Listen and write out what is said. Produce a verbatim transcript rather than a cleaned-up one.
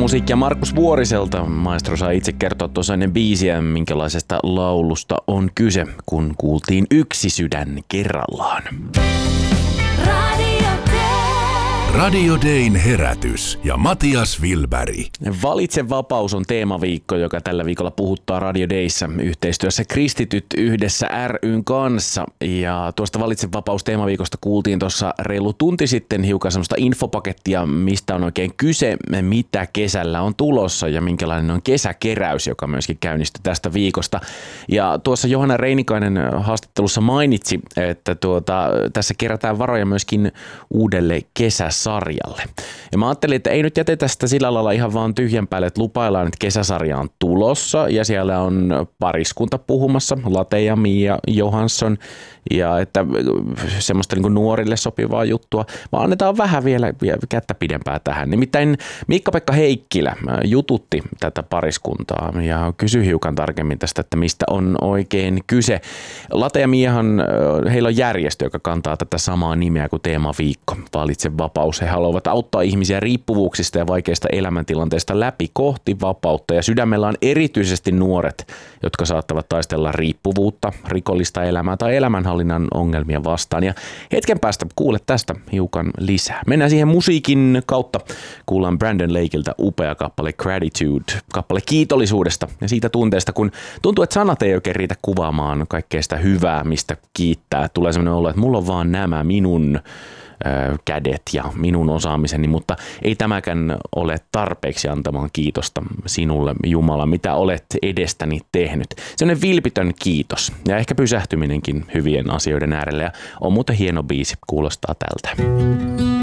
musiikkia Markus Vuoriselta. Maestro saa itse kertoa tuossa ennen biisiä, minkälaisesta laulusta on kyse, kun kuultiin Yksi sydän kerrallaan. Radio Dayn herätys ja Matias Wilberg. Valitse vapaus on teemaviikko, joka tällä viikolla puhuttaa Radio Dayssä yhteistyössä Kristityt yhdessä ry:n kanssa. Ja tuosta Valitse vapaus teemaviikosta kuultiin tuossa reilu tunti sitten hiukan semmoista infopakettia, mistä on oikein kyse, mitä kesällä on tulossa ja minkälainen on kesäkeräys, joka myöskin käynnistyi tästä viikosta. Ja tuossa Johanna Reinikainen haastattelussa mainitsi, että tuota, tässä kerätään varoja myöskin uudelle kesässä sarjalle. Ja mä ajattelin, että ei nyt jätetä sitä sillä lailla ihan vaan tyhjän päälle, että lupaillaan, että kesäsarja on tulossa ja siellä on pariskunta puhumassa, Late ja Mia Johansson, ja että semmoista niin kuin nuorille sopivaa juttua, vaan annetaan vähän vielä, vielä kättä pidempää tähän. Nimittäin Miikka-Pekka Heikkilä jututti tätä pariskuntaa ja kysyi hiukan tarkemmin tästä, että mistä on oikein kyse. Late ja Miahan, heillä on järjestö, joka kantaa tätä samaa nimeä kuin Teemaviikko, Valitse vapaus. He haluavat auttaa ihmisiä riippuvuuksista ja vaikeista elämäntilanteista läpi kohti vapautta. Ja sydämellä on erityisesti nuoret, jotka saattavat taistella riippuvuutta, rikollista elämää tai elämänhallinnan ongelmia vastaan. Ja hetken päästä kuule tästä hiukan lisää. Mennään siihen musiikin kautta. Kuullaan Brandon Lakeilta upea kappale Gratitude, kappale kiitollisuudesta ja siitä tunteesta, kun tuntuu, että sanat ei oikein riitä kuvaamaan kaikkea sitä hyvää, mistä kiittää. Tulee sellainen olo, että mulla on vaan nämä minun kädet ja minun osaamiseni, mutta ei tämäkään ole tarpeeksi antamaan kiitosta sinulle, Jumala, mitä olet edestäni tehnyt. Sellainen vilpitön kiitos ja ehkä pysähtyminenkin hyvien asioiden äärelle ja on muuten hieno biisi, kuulostaa tältä.